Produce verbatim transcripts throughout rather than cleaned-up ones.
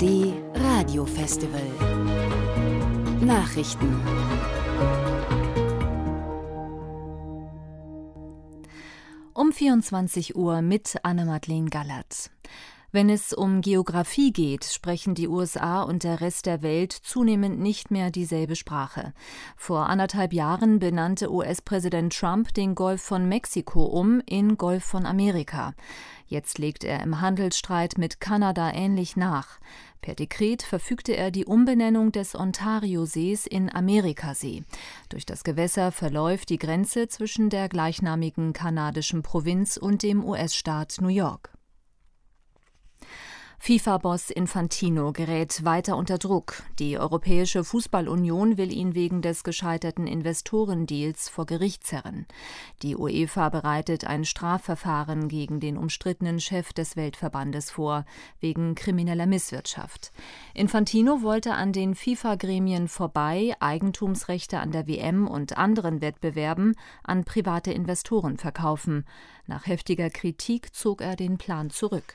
D Radiofestival. Nachrichten. Um vierundzwanzig Uhr mit Anne-Madeleine Gallert. Wenn es um Geografie geht, sprechen die U S A und der Rest der Welt zunehmend nicht mehr dieselbe Sprache. Vor anderthalb Jahren benannte U S-Präsident Trump den Golf von Mexiko um in Golf von Amerika. Jetzt legt er im Handelsstreit mit Kanada ähnlich nach. Per Dekret verfügte er die Umbenennung des Ontariosees in Amerikasee. Durch das Gewässer verläuft die Grenze zwischen der gleichnamigen kanadischen Provinz und dem U S-Staat New York. FIFA-Boss Infantino gerät weiter unter Druck. Die Europäische Fußballunion will ihn wegen des gescheiterten Investorendeals vor Gericht zerren. Die UEFA bereitet ein Strafverfahren gegen den umstrittenen Chef des Weltverbandes vor, wegen krimineller Misswirtschaft. Infantino wollte an den FIFA-Gremien vorbei Eigentumsrechte an der W M und anderen Wettbewerben an private Investoren verkaufen. Nach heftiger Kritik zog er den Plan zurück.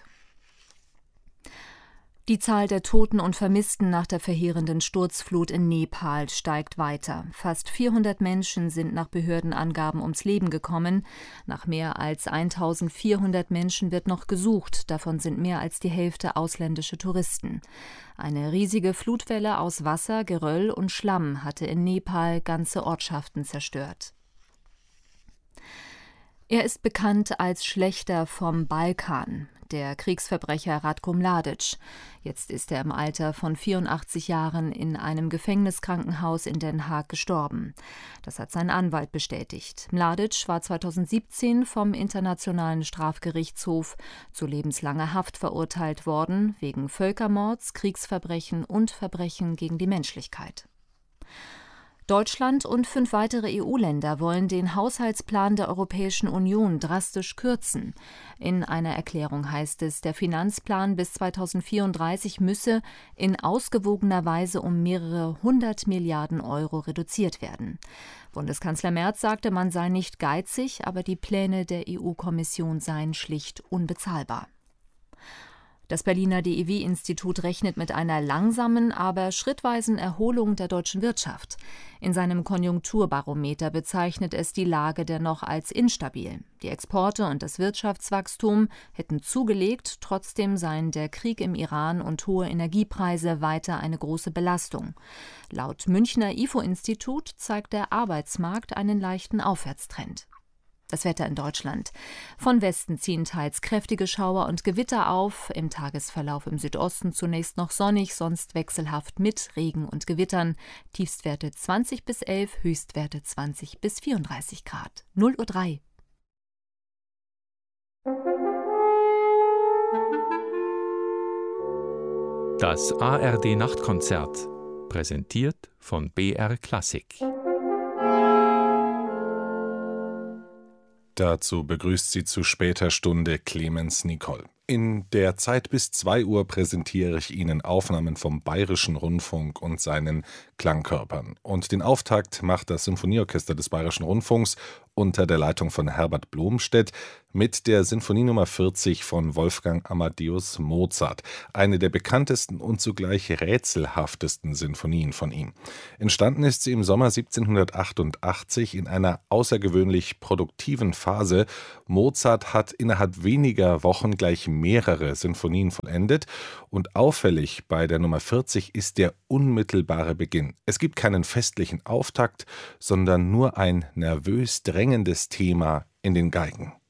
Die Zahl der Toten und Vermissten nach der verheerenden Sturzflut in Nepal steigt weiter. Fast vierhundert Menschen sind nach Behördenangaben ums Leben gekommen. Nach mehr als eintausendvierhundert Menschen wird noch gesucht. Davon sind mehr als die Hälfte ausländische Touristen. Eine riesige Flutwelle aus Wasser, Geröll und Schlamm hatte in Nepal ganze Ortschaften zerstört. Er ist bekannt als Schlächter vom Balkan, der Kriegsverbrecher Ratko Mladic. Jetzt ist er im Alter von vierundachtzig Jahren in einem Gefängniskrankenhaus in Den Haag gestorben. Das hat sein Anwalt bestätigt. Mladic war zweitausendsiebzehn vom Internationalen Strafgerichtshof zu lebenslanger Haft verurteilt worden, wegen Völkermords, Kriegsverbrechen und Verbrechen gegen die Menschlichkeit. Deutschland und fünf weitere E U-Länder wollen den Haushaltsplan der Europäischen Union drastisch kürzen. In einer Erklärung heißt es, der Finanzplan bis zweitausendvierunddreißig müsse in ausgewogener Weise um mehrere hundert Milliarden Euro reduziert werden. Bundeskanzler Merz sagte, man sei nicht geizig, aber die Pläne der E U-Kommission seien schlicht unbezahlbar. Das Berliner D I W-Institut rechnet mit einer langsamen, aber schrittweisen Erholung der deutschen Wirtschaft. In seinem Konjunkturbarometer bezeichnet es die Lage dennoch als instabil. Die Exporte und das Wirtschaftswachstum hätten zugelegt, trotzdem seien der Krieg im Iran und hohe Energiepreise weiter eine große Belastung. Laut Münchner I F O-Institut zeigt der Arbeitsmarkt einen leichten Aufwärtstrend. Das Wetter in Deutschland. Von Westen ziehen teils kräftige Schauer und Gewitter auf. Im Tagesverlauf im Südosten zunächst noch sonnig, sonst wechselhaft mit Regen und Gewittern. Tiefstwerte zwanzig bis elf, Höchstwerte zwanzig bis vierunddreißig Grad. null Uhr drei. Das A R D-Nachtkonzert, präsentiert von B R Klassik. Dazu begrüßt sie zu später Stunde Clemens Nicol. In der Zeit bis zwei Uhr präsentiere ich Ihnen Aufnahmen vom Bayerischen Rundfunk und seinen Klangkörpern. Und den Auftakt macht das Symphonieorchester des Bayerischen Rundfunks unter der Leitung von Herbert Blomstedt mit der Sinfonie Nummer vierzig von Wolfgang Amadeus Mozart, eine der bekanntesten und zugleich rätselhaftesten Sinfonien von ihm. Entstanden ist sie im Sommer siebzehnhundertachtundachtzig in einer außergewöhnlich produktiven Phase. Mozart hat innerhalb weniger Wochen gleich mehrere Sinfonien vollendet und auffällig bei der Nummer vierzig ist der unmittelbare Beginn. Es gibt keinen festlichen Auftakt, sondern nur ein nervös drängendes Thema in den Geigen.